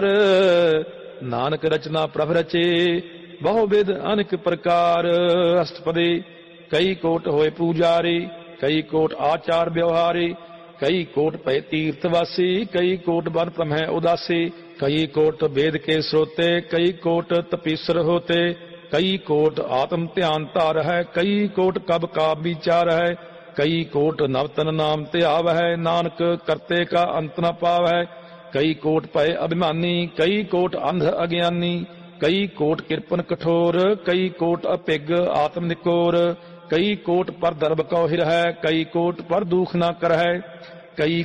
ਨਾਨਕ ਰਚਨਾ ਪ੍ਰਭ ਰਚੇ, ਬਹੁ ਵਿਧ ਅਨੇਕ ਪ੍ਰਕਾਰ। ਅਸ਼ਟਪਦੀ। ਕਈ ਕੋਟ ਹੋਏ ਪੂਜਾਰੀ, ਕਈ ਕੋਟ ਆਚਾਰ ਵਿਵਹਾਰੀ, ਕਈ ਕੋਟ ਭਏ ਤੀਰਥ ਵਾਸੀ, ਕਈ ਕੋਟ ਬਨ ਭ੍ਰਮੈ ਉਦਾਸੀ, ਕਈ ਕੋਟ वेद के श्रोते, कई कोट तपीसर होते, कई कोट आत्म ध्यान धार है, कई कोट कब का विचार है, कई कोट नवतन नाम त्याव है, नानक करते का अंत न पाव है। कई कोट भय अभिमानी, कई कोट अंध अज्ञानी, कई कोट किरपन कठोर, कई कोट अभिग आत्म निकोर, कई कोट पर दर्भ कौ हिर है, कई कोट पर दुख न कर है, कई